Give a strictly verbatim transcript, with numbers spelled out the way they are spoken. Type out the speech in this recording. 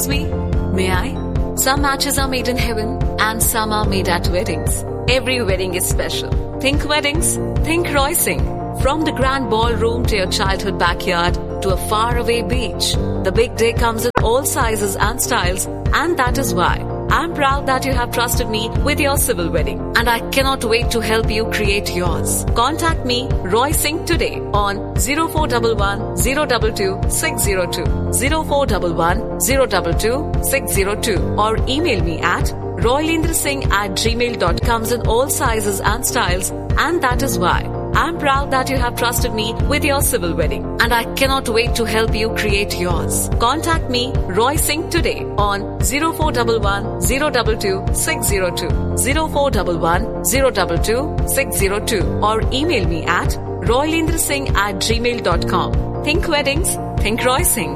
Excuse me, may I? Some matches are made in heaven and some are made at weddings. Every wedding is special. Think weddings, think Roysing. From the grand ballroom to your childhood backyard to a faraway beach, the big day comes in all sizes and styles, and that is why I'm proud that you have trusted me with your civil wedding, and I cannot wait to help you create yours. Contact me, Roysing, today on zero four one one, zero two two, six zero two, zero four one one, zero two two, six zero two, or email me at roylendrasingh at gmail dot com in all sizes and styles, and that is why I'm proud that you have trusted me with your civil wedding, and I cannot wait to help you create yours. Contact me, Roysing, today on zero four one one, zero two two, six zero two, zero four one one, zero two two, six zero two, or email me at roylendrasingh at gmail dot com. Think weddings, think Roysing.